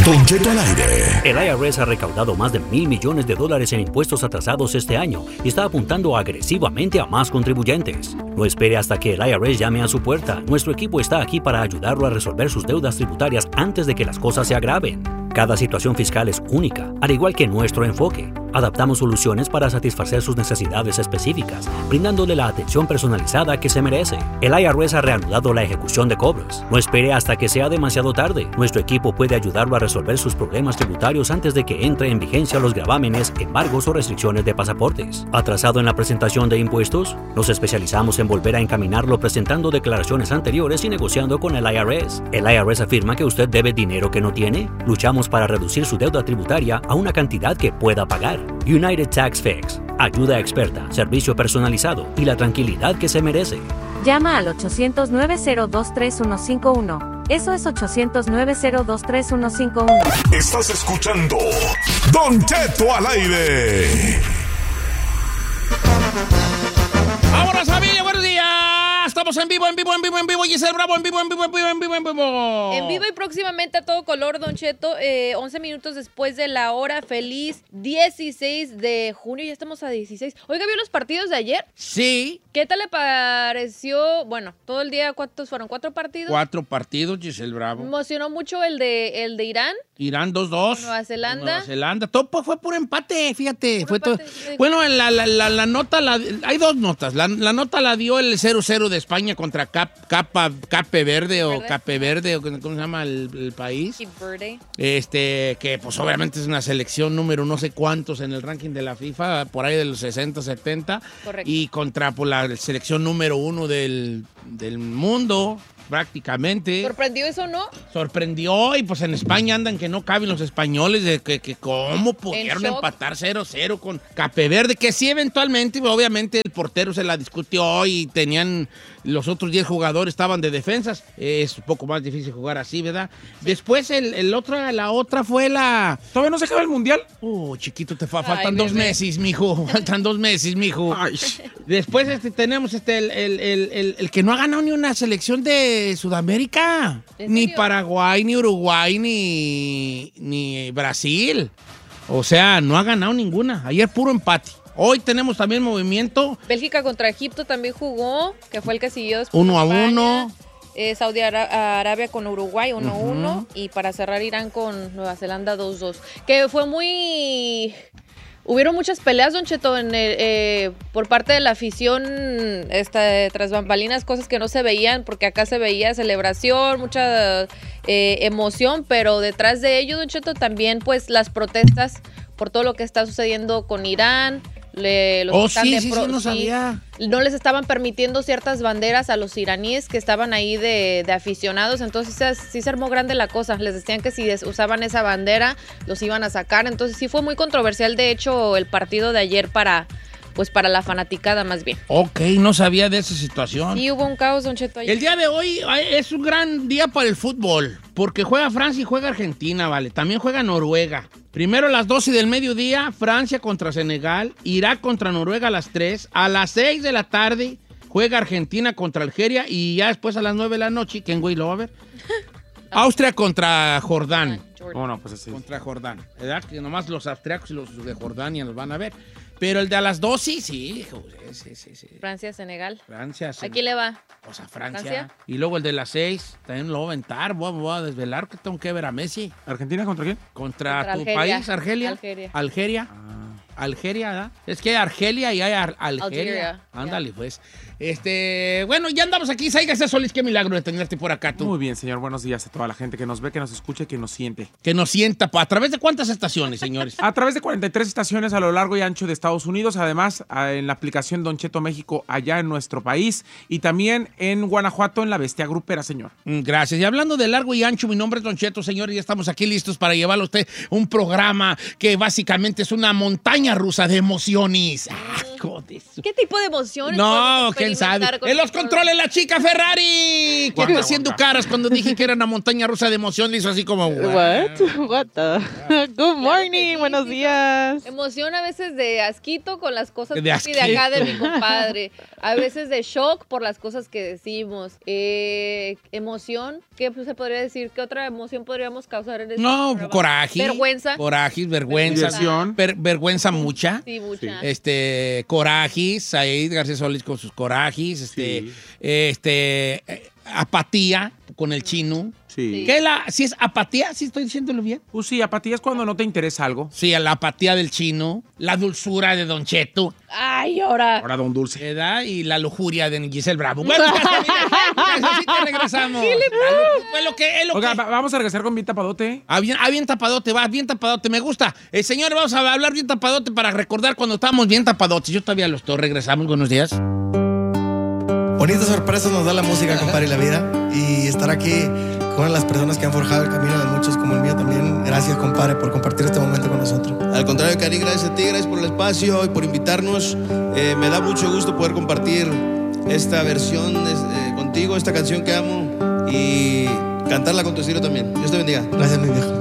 Don Cheto al aire. El IRS ha recaudado más de $1,000 millones en impuestos atrasados este año y está apuntando agresivamente a más contribuyentes. No espere hasta que el IRS llame a su puerta. Nuestro equipo está aquí para ayudarlo a resolver sus deudas tributarias antes de que las cosas se agraven. Cada situación fiscal es única, al igual que nuestro enfoque. Adaptamos soluciones para satisfacer sus necesidades específicas, brindándole la atención personalizada que se merece. El IRS ha reanudado la ejecución de cobros. No espere hasta que sea demasiado tarde. Nuestro equipo puede ayudarlo a resolver sus problemas tributarios antes de que entre en vigencia los gravámenes, embargos o restricciones de pasaportes. ¿Atrasado en la presentación de impuestos? Nos especializamos en volver a encaminarlo presentando declaraciones anteriores y negociando con el IRS. ¿El IRS afirma que usted debe dinero que no tiene? Luchamos para reducir su deuda tributaria a una cantidad que pueda pagar. United Tax Fix. Ayuda experta, servicio personalizado y la tranquilidad que se merece. Llama al 800-902-3151. Eso es 800-902-3151. Estás escuchando Don Cheto al aire. ¡Vámonos, familia! ¡Buenos días! Estamos en vivo. Giselle Bravo, en vivo. En vivo y próximamente a todo color, Don Cheto. 11 minutos después de la hora. Feliz 16 de junio. Ya estamos a 16. Oiga, ¿vio los partidos de ayer? Sí. ¿Qué tal le pareció? Bueno, todo el día, ¿cuántos fueron? ¿4 partidos? 4 partidos, Giselle Bravo. Me emocionó mucho el de Irán. Irán 2-2. Nueva Zelanda. Todo fue por empate, fíjate. Puro empate. Bueno, la nota, hay 2 notas. La nota la dio el 0-0 de España contra Cape Verde, o ¿cómo se llama el país? Cape Verde. Que pues obviamente es una selección número no sé cuántos en el ranking de la FIFA, por ahí de los 60, 70. Correcto. Y contra pues, la selección número 1 del mundo, prácticamente. ¿Sorprendió eso, no? Sorprendió, y pues en España andan que no caben los españoles de que cómo pudieron shock. empatar 0-0 con Cape Verde, que sí eventualmente, obviamente el portero se la discutió y tenían los otros 10 jugadores estaban de defensas. Es un poco más difícil jugar así, ¿verdad? Después la otra fue la... ¿Todavía no se acaba el mundial? Chiquito, faltan 2 meses, mijo. Faltan 2 meses, mijo. Ay. Después tenemos el que no ha ganado ni una selección de Sudamérica. Ni Paraguay, ni Uruguay, ni Brasil. O sea, no ha ganado ninguna. Ayer puro empate. Hoy tenemos también movimiento. Bélgica contra Egipto también jugó, que fue el que siguió después. 1-1. Saudi Arabia con Uruguay 1-1. Y para cerrar Irán con Nueva Zelanda 2-2. Que fue muy... Hubieron muchas peleas, Don Cheto, por parte de la afición, tras bambalinas, cosas que no se veían, porque acá se veía celebración, mucha emoción, pero detrás de ello, Don Cheto, también pues las protestas por todo lo que está sucediendo con Irán. No sabía. No les estaban permitiendo ciertas banderas a los iraníes que estaban ahí de aficionados, entonces sí se armó grande la cosa. Les decían que si usaban esa bandera los iban a sacar, entonces sí fue muy controversial, de hecho, el partido de ayer para la fanaticada más bien. Ok, no sabía de esa situación. Sí, hubo un caos, Don Cheto, ayer. El día de hoy es un gran día para el fútbol, porque juega Francia y juega Argentina, ¿vale? También juega Noruega. Primero a las 12 del mediodía, Francia contra Senegal, Irak contra Noruega a las 3. A las 6 de la tarde juega Argentina contra Algeria, y ya después a las 9 de la noche, ¿quién güey lo va a ver? Austria contra Jordán. No, pues así. Contra Jordán, ¿verdad? Que nomás los austriacos y los de Jordania los van a ver. Pero el de a las 12, sí. Francia-Senegal. Francia-Senegal. ¿A quién le va? Pues a Francia. Y luego el de las 6, también lo voy a aventar. Voy a desvelar que tengo que ver a Messi. ¿Argentina contra quién? Contra tu Algeria. país, Argelia. Algeria. Algeria, ¿verdad? Es que hay Argelia y hay Algeria. Ándale, pues. Bueno, ya andamos aquí. Sáigase, Solís, qué milagro de tenerte por acá, tú. Muy bien, señor. Buenos días a toda la gente que nos ve, que nos escucha y que nos siente. Que nos sienta. ¿A través de cuántas estaciones, señores? A través de 43 estaciones a lo largo y ancho de Estados Unidos. Además, en la aplicación Don Cheto México, allá en nuestro país. Y también en Guanajuato, en la Bestia Grupera, señor. Gracias. Y hablando de largo y ancho, mi nombre es Don Cheto, señor, y ya estamos aquí listos para llevarle a usted un programa que básicamente es una montaña montaña rusa de emociones. Joder. ¿Qué tipo de emociones? No, quién sabe. En los controles la chica Ferrari, que está haciendo caras cuando dije que era una montaña rusa de emoción, le hizo así como... What the? Good morning, buenos días. Emoción a veces de asquito con las cosas De de acá de mi compadre. A veces de shock por las cosas que decimos. Emoción, ¿qué se podría decir? ¿Qué otra emoción podríamos causar en este programa? Coraje. Vergüenza. Coraje, vergüenza. Diversión. Vergüenza mucha. Sí, mucha. Corajes, Said García Solís con sus corajes, apatía con el chino. Sí. ¿Qué es si es apatía? ¿Sí estoy diciéndolo bien? Pues sí, apatía es cuando no te interesa algo. Sí, la apatía del chino, la dulzura de Don Cheto, Ay, ahora. Ahora Don Dulce. ¿verdad? Y la lujuria de Giselle Bravo. Bueno, así te regresamos. Es lo que... Oiga, vamos a regresar con bien tapadote. Bien tapadote, bien tapadote, me gusta. Señor, vamos a hablar bien tapadote para recordar cuando estábamos bien tapadotes. Yo todavía los dos regresamos. Buenos días. Bonitas sorpresas nos da la música, compadre, y la vida. Y estar aquí con las personas que han forjado el camino de muchos como el mío también. Gracias, compadre, por compartir este momento con nosotros. Al contrario, Cari, gracias a ti, gracias por el espacio y por invitarnos. Me da mucho gusto poder compartir esta versión contigo, esta canción que amo, y cantarla con tu estilo también. Dios te bendiga. Gracias, mi viejo.